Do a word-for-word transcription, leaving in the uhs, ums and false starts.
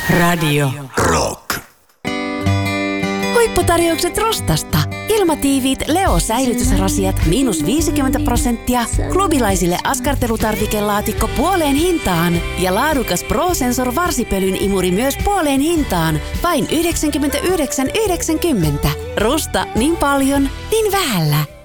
Radio Rock. Huipputarjoukset Rostasta. Ilmatiiviit Leo-säilytysrasiat miinus viisikymmentä prosenttia, klubilaisille askartelutarvikelaatikko puoleen hintaan ja laadukas Pro-Sensor varsipölyn imuri myös puoleen hintaan. Vain yhdeksänkymmentäyhdeksän yhdeksänkymmentä. Rusta niin paljon, niin vähällä.